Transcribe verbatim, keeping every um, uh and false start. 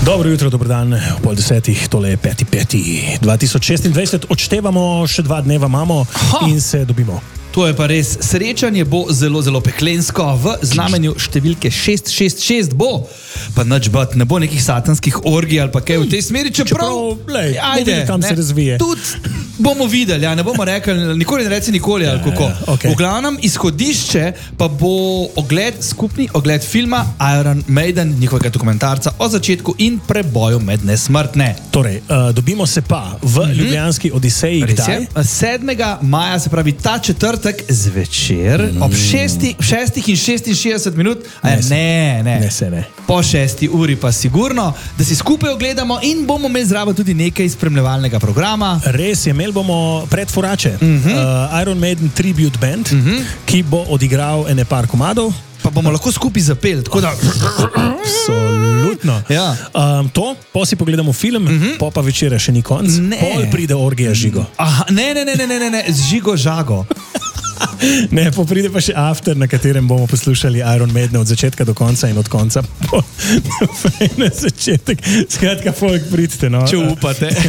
Dobro jutro, dober dan, v pol desetih, tole je peti peti dva tisoč šestindvajset, odštevamo, še dva dneva imamo ha. In se dobimo. To je pa res, srečanje bo zelo, zelo peklensko, v znamenju številke šest šest šest bo, pa nič bat, ne bo nekih satanskih orgij ali pa kaj v tej smeri, čeprav, čeprav lej, ajde, kam ne, se razvije. Tudi bomo videli, ja, ne bomo rekli, nikoli ne reci nikoli, ali kako. Ja, ja, okay. V glavnem, izhodišče pa bo ogled, skupni ogled filma Iron Maiden, njihovega dokumentarca o začetku in preboju med nesmrtne. Torej, uh, dobimo se pa v mm-hmm. Ljubljanski Odiseji, kdaj? sedmega maja, se pravi ta četrtek zvečer, mm. ob šesti, šestih in šestinšestdeset minut, ne, ne, ne. ne, se ne. Po šesti uri pa sigurno, da si skupaj ogledamo in bomo imeli zraven tudi nekaj spremljevalnega programa. Res je, imeli bomo predfurače, mm-hmm. uh, Iron Maiden Tribute Band, mm-hmm. ki bo odigral ene par komadov. Pa bomo lahko skupaj zapeli, tako da... Absolutno. Ja. Um, to, po si pogledamo film, mm-hmm. po pa večera še ni konc, ne. Pol pride orgija Žigo. Aha, ne, ne, ne, ne, ne, ne, z Žigo Žago. Ne, pa pride pa še after, na katerem bomo poslušali Iron Maiden od začetka do konca in od konca po na začetek. Skratka, folk, pridite, no. Če upate.